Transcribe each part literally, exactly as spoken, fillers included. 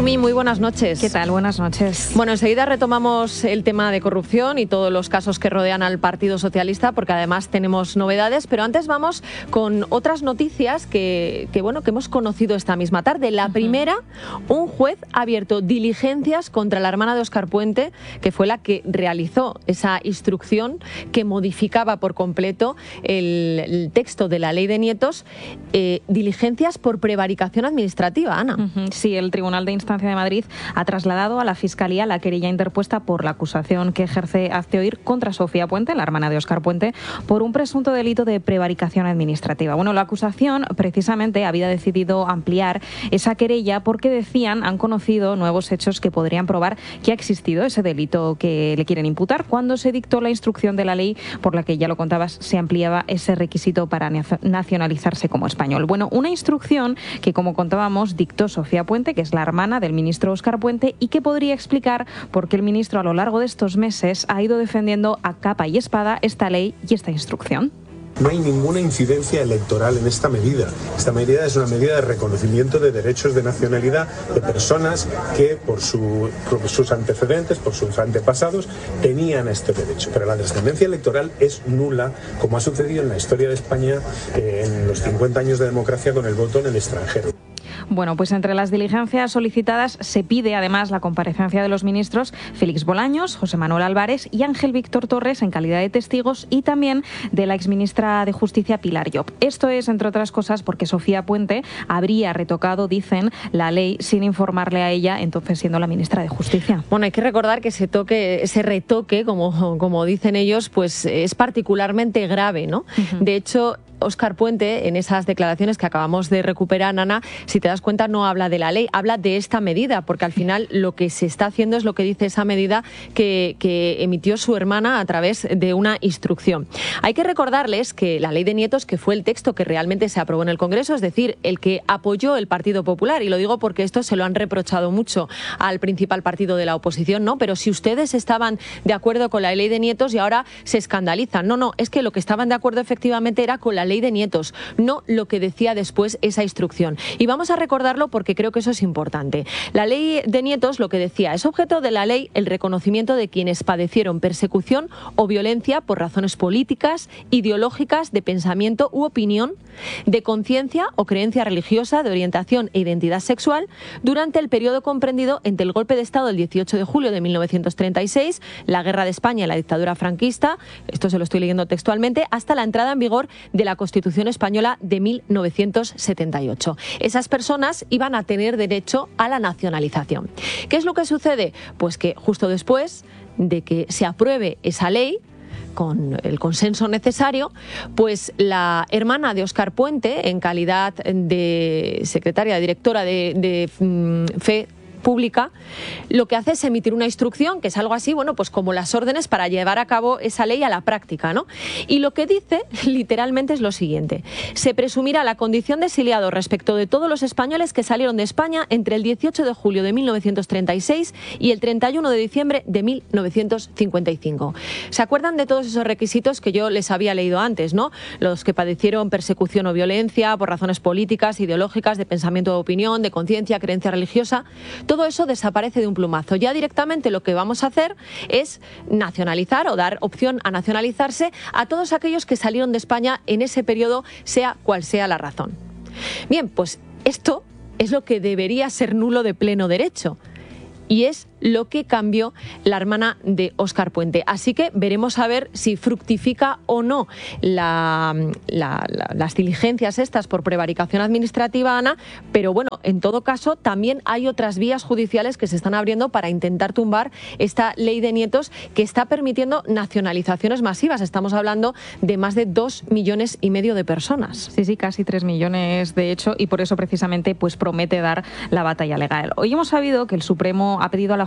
Noemí, muy buenas noches. ¿Qué tal? Buenas noches. Bueno, enseguida retomamos el tema de corrupción y todos los casos que rodean al Partido Socialista, porque además tenemos novedades, pero antes vamos con otras noticias que, que, bueno, que hemos conocido esta misma tarde. La uh-huh. primera, un juez ha abierto diligencias contra la hermana de Óscar Puente, que fue la que realizó esa instrucción que modificaba por completo el, el texto de la ley de nietos, eh, diligencias por prevaricación administrativa, Ana. Uh-huh. Sí, el Tribunal de Instancia de Madrid ha trasladado a la Fiscalía la querella interpuesta por la acusación que ejerce Hazte Oír contra Sofía Puente, la hermana de Óscar Puente, por un presunto delito de prevaricación administrativa. Bueno, la acusación precisamente había decidido ampliar esa querella porque decían, han conocido nuevos hechos que podrían probar que ha existido ese delito que le quieren imputar cuando se dictó la instrucción de la ley por la que, ya lo contabas, se ampliaba ese requisito para nacionalizarse como español. Bueno, una instrucción que, como contábamos, dictó Sofía Puente, que es la hermana del ministro Óscar Puente, y que podría explicar por qué el ministro a lo largo de estos meses ha ido defendiendo a capa y espada esta ley y esta instrucción. No hay ninguna incidencia electoral en esta medida. Esta medida es una medida de reconocimiento de derechos de nacionalidad de personas que por, su, por sus antecedentes, por sus antepasados, tenían este derecho. Pero la trascendencia electoral es nula, como ha sucedido en la historia de España eh, en los cincuenta años de democracia con el voto en el extranjero. Bueno, pues entre las diligencias solicitadas se pide además la comparecencia de los ministros Félix Bolaños, José Manuel Álvarez y Ángel Víctor Torres en calidad de testigos y también de la exministra de Justicia Pilar Llop. Esto es, entre otras cosas, porque Sofía Puente habría retocado, dicen, la ley sin informarle a ella, entonces siendo la ministra de Justicia. Bueno, hay que recordar que ese toque, ese retoque, como, como dicen ellos, pues es particularmente grave, ¿no? Uh-huh. De hecho, Óscar Puente, en esas declaraciones que acabamos de recuperar, Ana, si te das cuenta, no habla de la ley, habla de esta medida, porque al final lo que se está haciendo es lo que dice esa medida que, que emitió su hermana a través de una instrucción. Hay que recordarles que la ley de nietos, que fue el texto que realmente se aprobó en el Congreso, es decir, el que apoyó el Partido Popular, y lo digo porque esto se lo han reprochado mucho al principal partido de la oposición, ¿no? Pero si ustedes estaban de acuerdo con la ley de nietos y ahora se escandalizan. No, no, es que lo que estaban de acuerdo efectivamente era con la ley de nietos, no lo que decía después esa instrucción. Y vamos a recordarlo porque creo que eso es importante. La ley de nietos, lo que decía, es objeto de la ley el reconocimiento de quienes padecieron persecución o violencia por razones políticas, ideológicas, de pensamiento u opinión, de conciencia o creencia religiosa, de orientación e identidad sexual, durante el periodo comprendido entre el golpe de Estado del dieciocho de julio de mil novecientos treinta y seis, la guerra de España y la dictadura franquista, esto se lo estoy leyendo textualmente, hasta la entrada en vigor de la Constitución Española de mil novecientos setenta y ocho. Esas personas iban a tener derecho a la nacionalización. ¿Qué es lo que sucede? Pues que justo después de que se apruebe esa ley, con el consenso necesario, pues la hermana de Óscar Puente, en calidad de secretaria, directora de, de um, Fe Pública, lo que hace es emitir una instrucción, que es algo así, bueno, pues como las órdenes para llevar a cabo esa ley a la práctica, ¿no? Y lo que dice literalmente es lo siguiente: se presumirá la condición de exiliado respecto de todos los españoles que salieron de España entre el dieciocho de julio de mil novecientos treinta y seis y el treinta y uno de diciembre de mil novecientos cincuenta y cinco. ¿Se acuerdan de todos esos requisitos que yo les había leído antes, ¿no? Los que padecieron persecución o violencia por razones políticas, ideológicas, de pensamiento o opinión, de conciencia, creencia religiosa. Todo eso desaparece de un plumazo. Ya directamente lo que vamos a hacer es nacionalizar o dar opción a nacionalizarse a todos aquellos que salieron de España en ese periodo, sea cual sea la razón. Bien, pues esto es lo que debería ser nulo de pleno derecho. Y es lo que cambió la hermana de Óscar Puente. Así que veremos a ver si fructifica o no la, la, la, las diligencias estas por prevaricación administrativa, Ana, pero bueno, en todo caso también hay otras vías judiciales que se están abriendo para intentar tumbar esta ley de nietos que está permitiendo nacionalizaciones masivas. Estamos hablando de más de dos millones y medio de personas. Sí, sí, casi tres millones de hecho, y por eso precisamente pues promete dar la batalla legal. Hoy hemos sabido que el Supremo ha pedido a la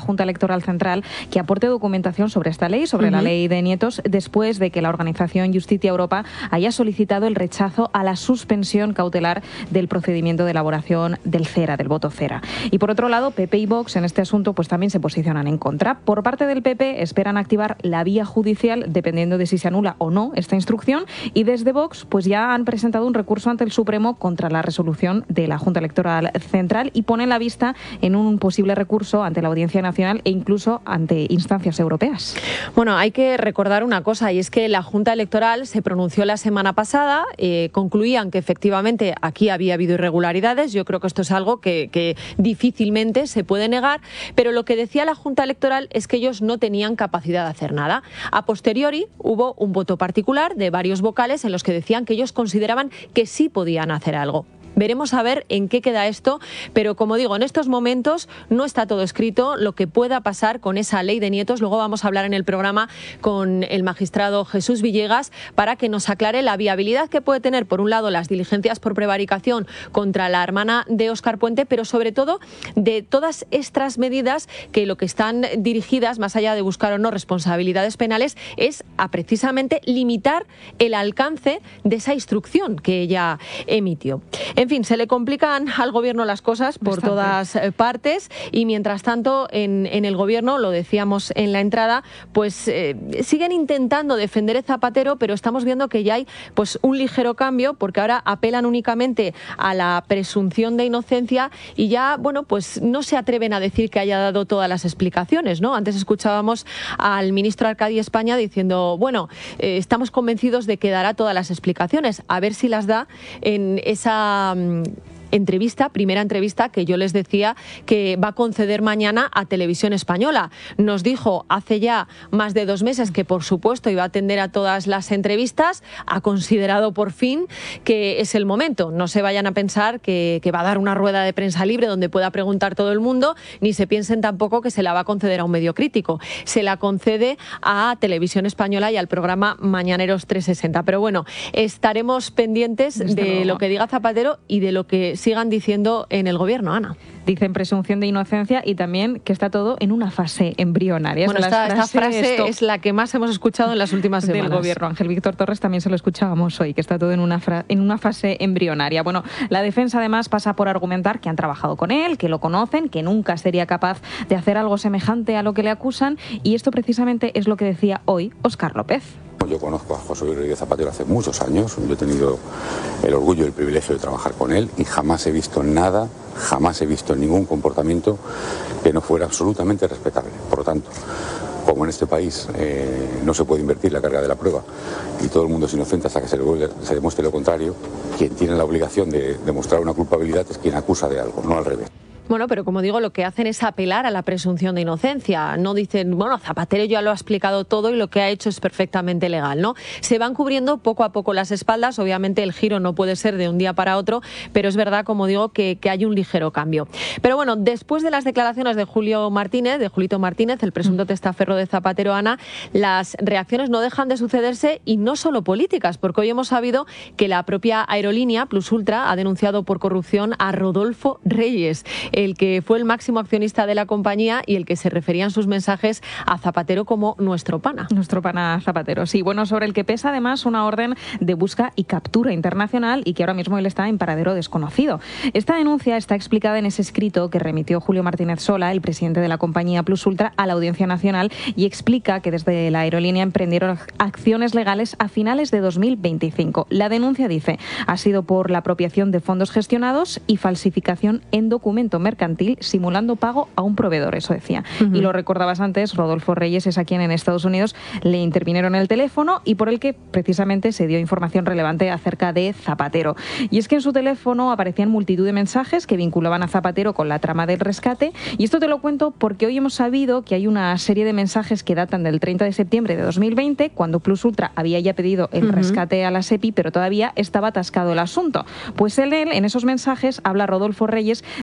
Junta Electoral Central que aporte documentación sobre esta ley, sobre uh-huh. la ley de nietos, después de que la organización Justitia Europa haya solicitado el rechazo a la suspensión cautelar del procedimiento de elaboración del CERA, del voto CERA. Y por otro lado, P P y Vox en este asunto pues también se posicionan en contra. Por parte del P P esperan activar la vía judicial dependiendo de si se anula o no esta instrucción, y desde Vox pues ya han presentado un recurso ante el Supremo contra la resolución de la Junta Electoral Central y ponen la vista en un posible recurso ante la Audiencia Nacional e incluso ante instancias europeas. Bueno, hay que recordar una cosa, y es que la Junta Electoral se pronunció la semana pasada, eh, concluían que efectivamente aquí había habido irregularidades. Yo creo que esto es algo que, que difícilmente se puede negar, pero lo que decía la Junta Electoral es que ellos no tenían capacidad de hacer nada. A posteriori hubo un voto particular de varios vocales en los que decían que ellos consideraban que sí podían hacer algo. Veremos a ver en qué queda esto, pero como digo, en estos momentos no está todo escrito lo que pueda pasar con esa ley de nietos. Luego vamos a hablar en el programa con el magistrado Jesús Villegas para que nos aclare la viabilidad que puede tener, por un lado, las diligencias por prevaricación contra la hermana de Óscar Puente, pero sobre todo de todas estas medidas que lo que están dirigidas, más allá de buscar o no responsabilidades penales, es a precisamente limitar el alcance de esa instrucción que ella emitió. En fin, se le complican al Gobierno las cosas por Bastante. todas partes, y mientras tanto en, en el Gobierno, lo decíamos en la entrada, pues eh, siguen intentando defender el Zapatero, pero estamos viendo que ya hay pues un ligero cambio, porque ahora apelan únicamente a la presunción de inocencia y ya, bueno, pues no se atreven a decir que haya dado todas las explicaciones, ¿no? Antes escuchábamos al ministro Arcadi España diciendo, bueno, eh, estamos convencidos de que dará todas las explicaciones, a ver si las da en esa entrevista, primera entrevista que yo les decía que va a conceder mañana a Televisión Española. Nos dijo hace ya más de dos meses que por supuesto iba a atender a todas las entrevistas, ha considerado por fin que es el momento. No se vayan a pensar que, que va a dar una rueda de prensa libre donde pueda preguntar todo el mundo, ni se piensen tampoco que se la va a conceder a un medio crítico. Se la concede a Televisión Española y al programa Mañaneros trescientos sesenta. Pero bueno, estaremos pendientes Desde de luego. lo que diga Zapatero y de lo que sigan diciendo en el Gobierno, Ana. Dicen presunción de inocencia y también que está todo en una fase embrionaria. Bueno, esta, esta frase esto es la que más hemos escuchado en las últimas semanas. Del Gobierno. Ángel Víctor Torres también se lo escuchábamos hoy, que está todo en una, fra- en una fase embrionaria. Bueno, la defensa además pasa por argumentar que han trabajado con él, que lo conocen, que nunca sería capaz de hacer algo semejante a lo que le acusan, y esto precisamente es lo que decía hoy Óscar López. Yo conozco a José Luis Rodríguez Zapatero hace muchos años, yo he tenido el orgullo y el privilegio de trabajar con él y jamás he visto nada, jamás he visto ningún comportamiento que no fuera absolutamente respetable. Por lo tanto, como en este país eh, no se puede invertir la carga de la prueba y todo el mundo es inocente hasta que se, le, se demuestre lo contrario, quien tiene la obligación de demostrar una culpabilidad es quien acusa de algo, no al revés. Bueno, pero como digo, lo que hacen es apelar a la presunción de inocencia. No dicen, bueno, Zapatero ya lo ha explicado todo y lo que ha hecho es perfectamente legal, ¿no? Se van cubriendo poco a poco las espaldas. Obviamente el giro no puede ser de un día para otro, pero es verdad, como digo, que, que hay un ligero cambio. Pero bueno, después de las declaraciones de Julio Martínez, de Julito Martínez, el presunto testaferro de Zapatero, Ana, las reacciones no dejan de sucederse, y no solo políticas, porque hoy hemos sabido que la propia aerolínea Plus Ultra ha denunciado por corrupción a Rodolfo Reyes, el que fue el máximo accionista de la compañía y el que se refería en sus mensajes a Zapatero como nuestro pana. Nuestro pana Zapatero, sí. Bueno, sobre el que pesa además una orden de busca y captura internacional y que ahora mismo él está en paradero desconocido. Esta denuncia está explicada en ese escrito que remitió Julio Martínez Sola, el presidente de la compañía Plus Ultra, a la Audiencia Nacional, y explica que desde la aerolínea emprendieron acciones legales a finales de dos mil veinticinco. La denuncia dice, ha sido por la apropiación de fondos gestionados y falsificación en documento mercantil simulando pago a un proveedor, eso decía. Uh-huh. Y lo recordabas antes, Rodolfo Reyes es a quien en Estados Unidos le intervinieron el teléfono y por el que precisamente se dio información relevante acerca de Zapatero. Y es que en su teléfono aparecían multitud de mensajes que vinculaban a Zapatero con la trama del rescate, y esto te lo cuento porque hoy hemos sabido que hay una serie de mensajes que datan del treinta de septiembre de dos mil veinte, cuando Plus Ultra había ya pedido el uh-huh. rescate a la SEPI, pero todavía estaba atascado el asunto. Pues en él, en esos mensajes, habla Rodolfo Reyes de que son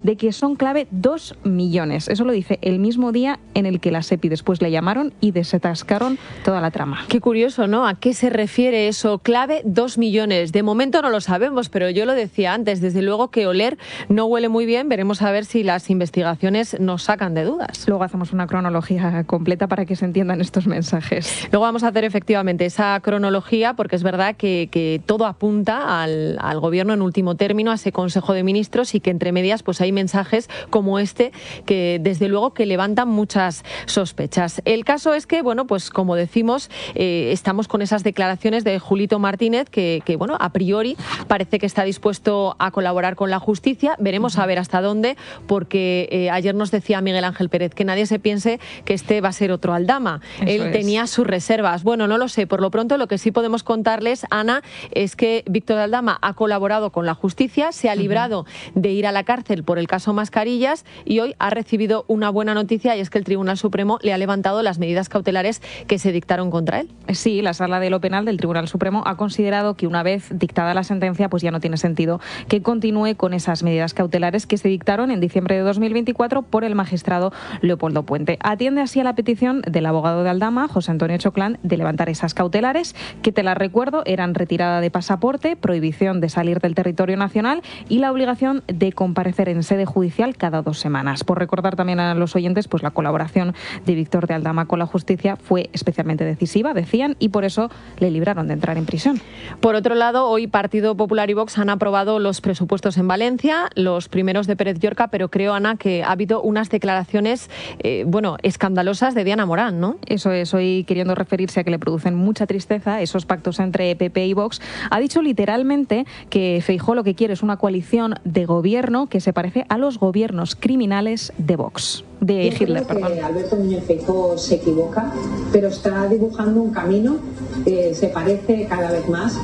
son clave dos millones. Eso lo dice el mismo día en el que la SEPI después le llamaron y desatascaron toda la trama. Qué curioso, ¿no? ¿A qué se refiere eso? Clave dos millones. De momento no lo sabemos, pero yo lo decía antes, desde luego que oler no huele muy bien. Veremos a ver si las investigaciones nos sacan de dudas. Luego hacemos una cronología completa para que se entiendan estos mensajes. Luego vamos a hacer efectivamente esa cronología, porque es verdad que, que todo apunta al, al gobierno en último término, a ese Consejo de Ministros, y que entre medias pues hay mensajes como este que desde luego que levantan muchas sospechas. El caso es que, bueno, pues como decimos, eh, estamos con esas declaraciones de Julito Martínez que, que, bueno, a priori parece que está dispuesto a colaborar con la justicia. Veremos a ver hasta dónde, porque eh, ayer nos decía Miguel Ángel Pérez que nadie se piense que este va a ser otro Aldama. Eso Él es. tenía sus reservas. Bueno, no lo sé. Por lo pronto, lo que sí podemos contarles, Ana, es que Víctor Aldama ha colaborado con la justicia, se ha librado uh-huh. de ir a la cárcel por el caso Mascarillas y hoy ha recibido una buena noticia, y es que el Tribunal Supremo le ha levantado las medidas cautelares que se dictaron contra él. Sí, la Sala de lo Penal del Tribunal Supremo ha considerado que una vez dictada la sentencia, pues ya no tiene sentido que continúe con esas medidas cautelares que se dictaron en diciembre de dos mil veinticuatro por el magistrado Leopoldo Puente. Atiende así a la petición del abogado de Aldama, José Antonio Choclán, de levantar esas cautelares, que te las recuerdo, eran retirada de pasaporte, prohibición de salir del territorio nacional y la obligación de comparecer en sede judicial cada dos semanas. Por recordar también a los oyentes, pues la colaboración de Víctor de Aldama con la justicia fue especialmente decisiva, decían, y por eso le libraron de entrar en prisión. Por otro lado, hoy Partido Popular y Vox han aprobado los presupuestos en Valencia, los primeros de Pérez Llorca, pero creo, Ana, que ha habido unas declaraciones, eh, bueno, escandalosas de Diana Morán, ¿no? Eso es, hoy queriendo referirse a que le producen mucha tristeza esos pactos entre P P y Vox, ha dicho literalmente que Feijóo lo que quiere es una coalición de gobierno que se parece a los gobiernos criminales de Vox. De Yo Hitler, creo que perdón. Alberto Núñez Feijóo se equivoca, pero está dibujando un camino que se parece cada vez más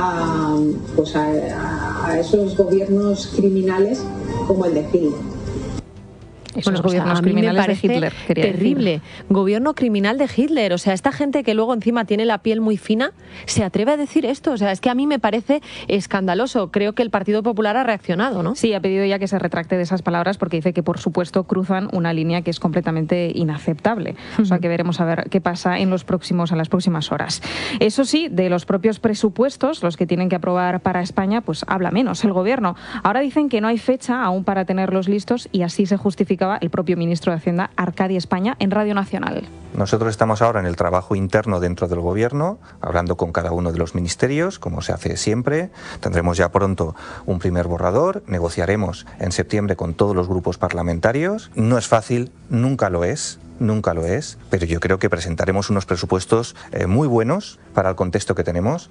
a, pues a, a esos gobiernos criminales como el de Hitler. Esos Bueno, gobiernos o sea, criminales de Hitler, quería terrible. decir. Gobierno criminal de Hitler. O sea, esta gente que luego encima tiene la piel muy fina, se atreve a decir esto. O sea, es que a mí me parece escandaloso. Creo que el Partido Popular ha reaccionado, ¿no? Sí, ha pedido ya que se retracte de esas palabras porque dice que, por supuesto, cruzan una línea que es completamente inaceptable. Uh-huh. O sea, que veremos a ver qué pasa en los próximos, en las próximas horas. Eso sí, de los propios presupuestos, los que tienen que aprobar para España, pues habla menos el Gobierno. Ahora dicen que no hay fecha aún para tenerlos listos y así se justifica el propio ministro de Hacienda, Arcadi España, en Radio Nacional. Nosotros estamos ahora en el trabajo interno dentro del Gobierno, hablando con cada uno de los ministerios, como se hace siempre. Tendremos ya pronto un primer borrador, negociaremos en septiembre con todos los grupos parlamentarios. No es fácil, nunca lo es. Nunca lo es, pero yo creo que presentaremos unos presupuestos eh, muy buenos para el contexto que tenemos.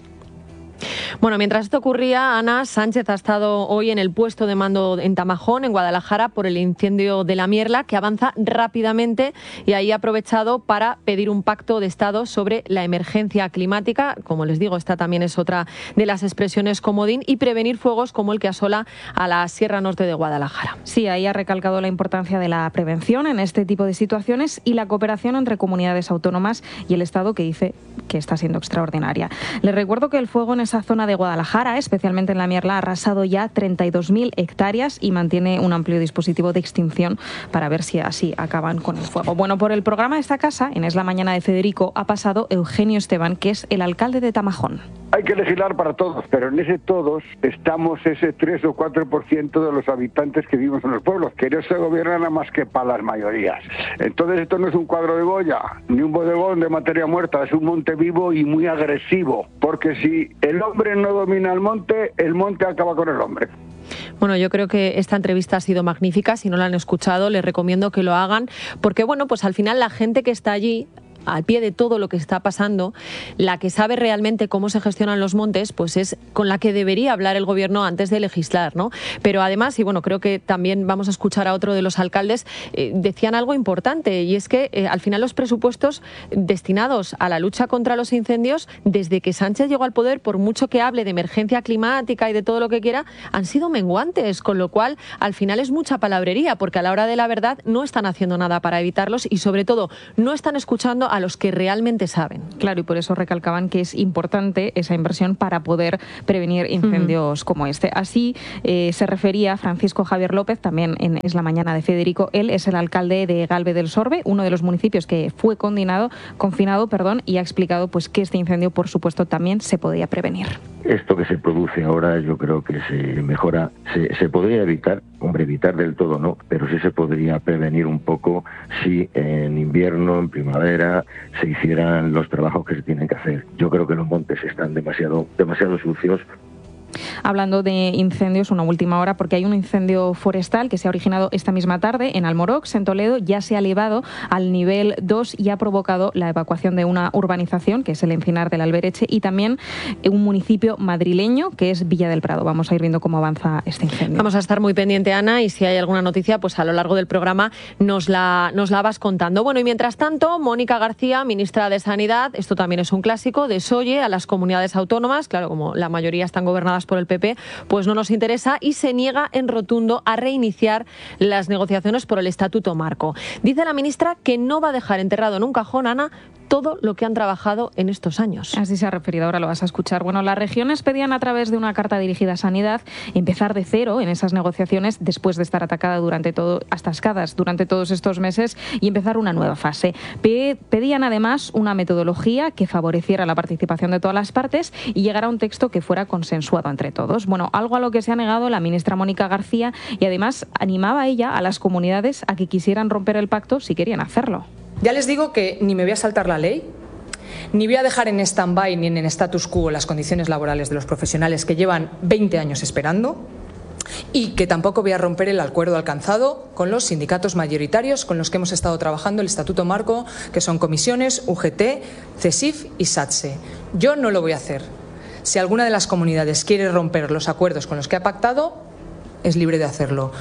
Bueno, mientras esto ocurría, Ana, Sánchez ha estado hoy en el puesto de mando en Tamajón, en Guadalajara, por el incendio de la Mierla, que avanza rápidamente, y ahí ha aprovechado para pedir un pacto de Estado sobre la emergencia climática. Como les digo, esta también es otra de las expresiones comodín, y prevenir fuegos como el que asola a la Sierra Norte de Guadalajara. Sí, ahí ha recalcado la importancia de la prevención en este tipo de situaciones y la cooperación entre comunidades autónomas y el Estado, que dice que está siendo extraordinaria. Les recuerdo que el fuego en esa zona de Guadalajara, especialmente en la Mierla, ha arrasado ya treinta y dos mil hectáreas y mantiene un amplio dispositivo de extinción para ver si así acaban con el fuego. Bueno, por el programa de esta casa, en Es la Mañana de Federico, ha pasado Eugenio Esteban, que es el alcalde de Tamajón. Hay que legislar para todos, pero en ese todos estamos ese tres o cuatro por ciento de los habitantes que vivimos en los pueblos, que no se gobiernan nada más que para las mayorías. Entonces esto no es un cuadro de Goya, ni un bodegón de materia muerta, es un monte vivo y muy agresivo, porque si el hombre no domina el monte, el monte acaba con el hombre. Bueno, yo creo que esta entrevista ha sido magnífica. Si no la han escuchado, les recomiendo que lo hagan, porque bueno, pues al final la gente que está allí, al pie de todo lo que está pasando, la que sabe realmente cómo se gestionan los montes, pues es con la que debería hablar el gobierno antes de legislar, ¿no? Pero además, y bueno, creo que también vamos a escuchar a otro de los alcaldes, eh, decían algo importante, y es que eh, al final los presupuestos destinados a la lucha contra los incendios, desde que Sánchez llegó al poder, por mucho que hable de emergencia climática y de todo lo que quiera, han sido menguantes, con lo cual al final es mucha palabrería, porque a la hora de la verdad no están haciendo nada para evitarlos y sobre todo no están escuchando a los que realmente saben. Claro, y por eso recalcaban que es importante esa inversión para poder prevenir incendios uh-huh. como este. Así eh, se refería Francisco Javier López, también en Es la Mañana de Federico. Él es el alcalde de Galve del Sorbe, uno de los municipios que fue confinado, confinado perdón, y ha explicado pues que este incendio, por supuesto, también se podía prevenir. Esto que se produce ahora yo creo que se mejora, se, se podría evitar, hombre, evitar del todo no, pero sí se podría prevenir un poco si en invierno, en primavera, se hicieran los trabajos que se tienen que hacer. Yo creo que los montes están demasiado, demasiado sucios. Hablando de incendios, una última hora, porque hay un incendio forestal que se ha originado esta misma tarde en Almorox, en Toledo. Ya se ha elevado al nivel dos y ha provocado la evacuación de una urbanización, que es el Encinar del Albereche, y también un municipio madrileño, que es Villa del Prado. Vamos a ir viendo cómo avanza este incendio. Vamos a estar muy pendiente, Ana, y si hay alguna noticia, pues a lo largo del programa nos la, nos la vas contando. Bueno, y mientras tanto, Mónica García, ministra de Sanidad, esto también es un clásico, desoye a las comunidades autónomas, claro, como la mayoría están gobernadas por el P P, pues no nos interesa, y se niega en rotundo a reiniciar las negociaciones por el Estatuto Marco. Dice la ministra que no va a dejar enterrado en un cajón, Ana, todo lo que han trabajado en estos años. Así se ha referido, ahora lo vas a escuchar. Bueno, las regiones pedían a través de una carta dirigida a Sanidad empezar de cero en esas negociaciones después de estar atacada durante todo, atascadas durante todos estos meses, y empezar una nueva fase. Pedían además una metodología que favoreciera la participación de todas las partes y llegar a un texto que fuera consensuado entre todos. Bueno, algo a lo que se ha negado la ministra Mónica García, y además animaba a ella a las comunidades a que quisieran romper el pacto si querían hacerlo. Ya les digo que ni me voy a saltar la ley, ni voy a dejar en stand-by ni en status quo las condiciones laborales de los profesionales que llevan veinte años esperando, y que tampoco voy a romper el acuerdo alcanzado con los sindicatos mayoritarios con los que hemos estado trabajando el Estatuto Marco, que son comisiones, U G T, CESIF y SATSE. Yo no lo voy a hacer. Si alguna de las comunidades quiere romper los acuerdos con los que ha pactado, es libre de hacerlo.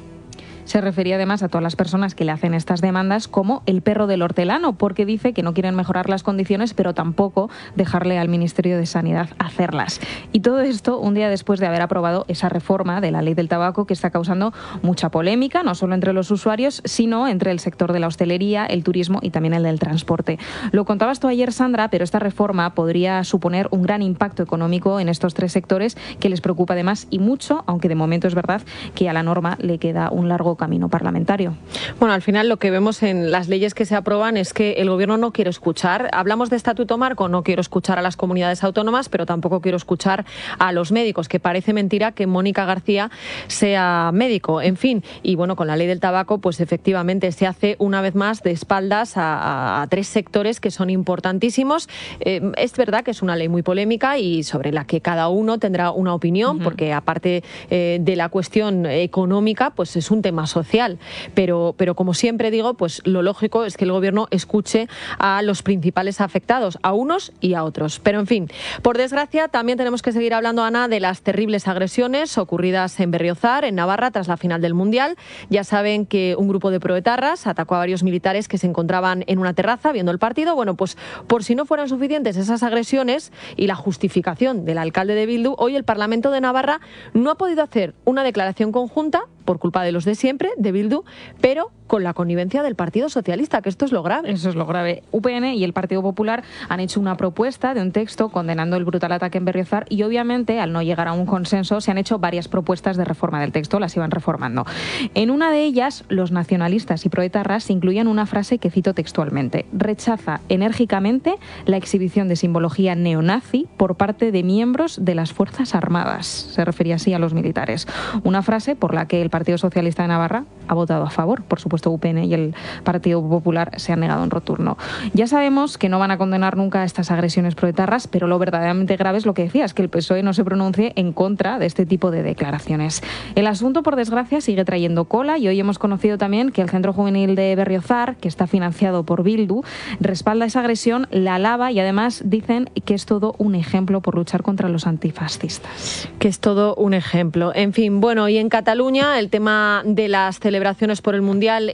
Se refería además a todas las personas que le hacen estas demandas como el perro del hortelano, porque dice que no quieren mejorar las condiciones, pero tampoco dejarle al Ministerio de Sanidad hacerlas. Y todo esto un día después de haber aprobado esa reforma de la ley del tabaco, que está causando mucha polémica, no solo entre los usuarios, sino entre el sector de la hostelería, el turismo y también el del transporte. Lo contabas tú ayer, Sandra, pero esta reforma podría suponer un gran impacto económico en estos tres sectores, que les preocupa además y mucho, aunque de momento es verdad que a la norma le queda un largo camino parlamentario. Bueno, al final lo que vemos en las leyes que se aprueban es que el Gobierno no quiere escuchar. Hablamos de Estatuto Marco, no quiero escuchar a las comunidades autónomas, pero tampoco quiero escuchar a los médicos, que parece mentira que Mónica García sea médico. En fin, y bueno, con la ley del tabaco, pues efectivamente se hace una vez más de espaldas a, a, a tres sectores que son importantísimos. Eh, es verdad que es una ley muy polémica y sobre la que cada uno tendrá una opinión, uh-huh. porque aparte eh, de la cuestión económica, pues es un tema social, pero, pero como siempre digo, pues lo lógico es que el Gobierno escuche a los principales afectados, a unos y a otros. Pero en fin, por desgracia también tenemos que seguir hablando, Ana, de las terribles agresiones ocurridas en Berriozar, en Navarra, tras la final del Mundial. Ya saben que un grupo de proetarras atacó a varios militares que se encontraban en una terraza viendo el partido. Bueno, pues por si no fueran suficientes esas agresiones y la justificación del alcalde de Bildu, hoy el Parlamento de Navarra no ha podido hacer una declaración conjunta por culpa de los de siempre, de Bildu, pero con la connivencia del Partido Socialista, que esto es lo grave. Eso es lo grave. U P N y el Partido Popular han hecho una propuesta de un texto condenando el brutal ataque en Berriozar y obviamente al no llegar a un consenso se han hecho varias propuestas de reforma del texto, las iban reformando. En una de ellas, los nacionalistas y proetarras incluían una frase que cito textualmente: rechaza enérgicamente la exhibición de simbología neonazi por parte de miembros de las Fuerzas Armadas. Se refería así a los militares. Una frase por la que el Partido Socialista de Navarra ha votado a favor. Por supuesto, U P N y el Partido Popular se han negado en rotundo. Ya sabemos que no van a condenar nunca estas agresiones proetarras, pero lo verdaderamente grave es lo que decías, que el P S O E no se pronuncie en contra de este tipo de declaraciones. El asunto, por desgracia, sigue trayendo cola y hoy hemos conocido también que el Centro Juvenil de Berriozar, que está financiado por Bildu, respalda esa agresión, la alaba y además dicen que es todo un ejemplo por luchar contra los antifascistas. Que es todo un ejemplo. En fin, bueno, y en Cataluña el tema de las celebraciones por el Mundial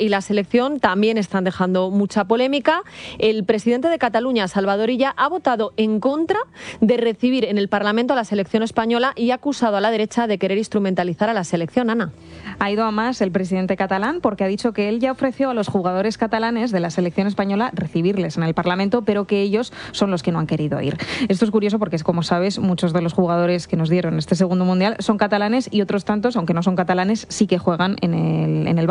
y la selección también están dejando mucha polémica. El presidente de Cataluña, Salvador Illa, ha votado en contra de recibir en el Parlamento a la selección española y ha acusado a la derecha de querer instrumentalizar a la selección. Ana. Ha ido a más el presidente catalán porque ha dicho que él ya ofreció a los jugadores catalanes de la selección española recibirles en el Parlamento, pero que ellos son los que no han querido ir. Esto es curioso porque, como sabes, muchos de los jugadores que nos dieron este segundo mundial son catalanes y otros tantos, aunque no son catalanes, sí que juegan en el, en el